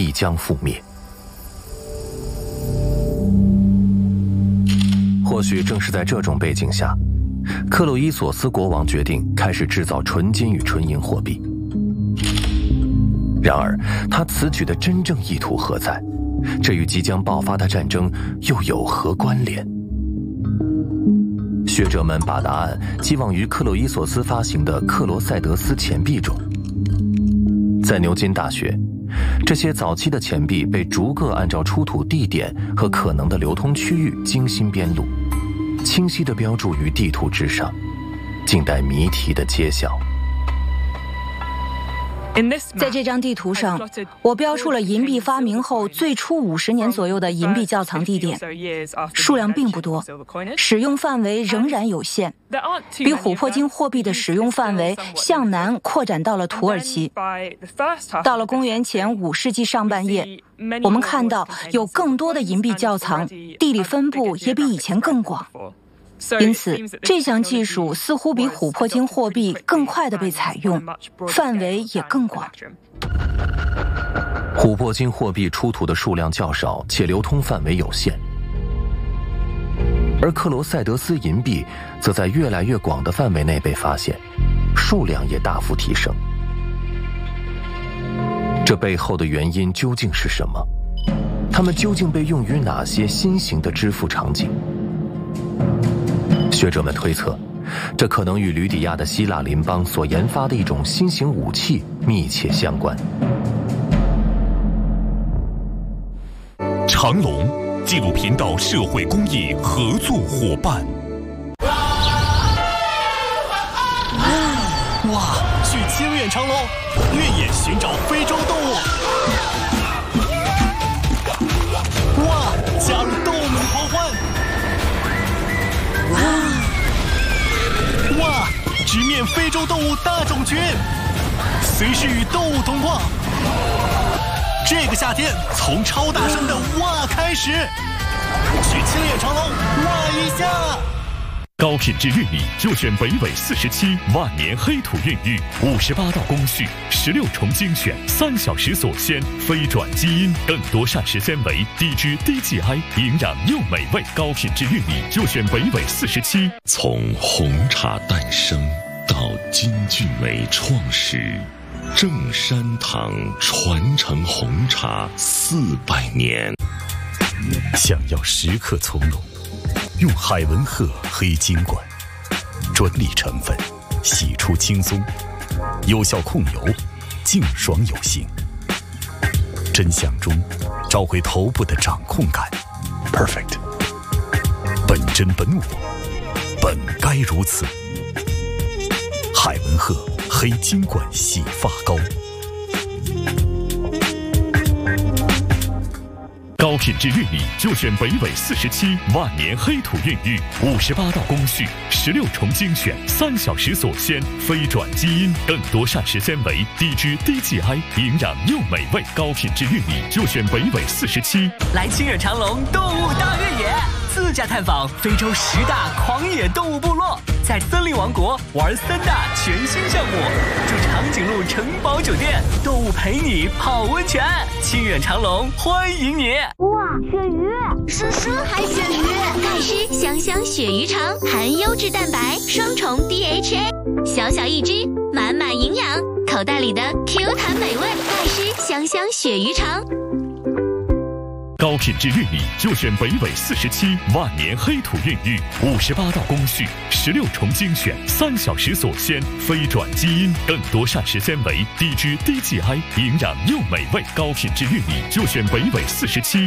必将覆灭。或许正是在这种背景下，克洛伊索斯国王决定开始制造纯金与纯银货币。然而，他此举的真正意图何在？这与即将爆发的战争又有何关联？学者们把答案寄望于克洛伊索斯发行的克罗塞德斯钱币中。在牛津大学，这些早期的钱币被逐个按照出土地点和可能的流通区域精心编录，清晰地标注于地图之上，静待谜题的揭晓。 在这张地图上，我标出了银币发明后最初50年左右的银币窖藏地点，数量并不多，使用范围仍然有限，比琥珀金货币的使用范围向南扩展到了土耳其。到了公元前5世纪上半叶，我们看到有更多的银币窖藏，地理分布也比以前更广。因此，这项技术似乎比琥珀金货币更快地被采用，范围也更广。 琥珀金货币出土的数量较少，且流通范围有限，而克罗塞德斯银币则在越来越广的范围内被发现，数量也大幅提升。这背后的原因究竟是什么？它们究竟被用于哪些新型的支付场景？学者们推测，这可能与吕底亚的希腊邻邦所研发的一种新型武器密切相关。 长隆纪录频道社会公益合作伙伴。哇，去清远长隆越野寻找非洲动物。哇，加入动物狂欢。哇，直面非洲动物大种群，随时与动物同框。这个夏天，从超大声的哇开始，去清远长隆哇一下。高品质玉米就选北纬47万年黑土孕育，58道工序，16重精选，3小时锁鲜，非转基因，更多膳食纤维，低脂低 GI， 营养又美味。高品质玉米就选北纬47。 从红茶诞生到金骏眉创始，正山堂传承红茶400年。 想要时刻从容，用海文赫黑金管，专利成分，洗出轻松，有效控油，净爽有型。真相中找回头部的掌控感 ，perfect。本真本我，本该如此。海文赫黑金管洗发膏。高品质玉米就选北纬47万年黑土孕育，58道工序，16重精选，3小时锁鲜，非转基因，更多膳食纤维，低脂低 GI， 营养又美味。高品质玉米就选北纬47。 来清远长隆动物大越野，自驾探访非洲10大狂野动物部落，在森林王国玩3大全新项目，住长颈鹿城堡酒店，动物陪你泡温泉。清远长隆欢迎你！ 哇，鳕鱼！叔叔还鳕鱼！ 钙湿香香鳕鱼肠，含优质蛋白，双重 DHA， 小小一只，满满营养，口袋里的 Q 弹美味，钙湿香香鳕鱼肠。 高品质玉米就选北纬47万年黑土孕育，58道工序，16重精选，3小时锁鲜，非转基因，更多膳食纤维，低脂低 GI， 营养又美味。高品质玉米就选北纬47。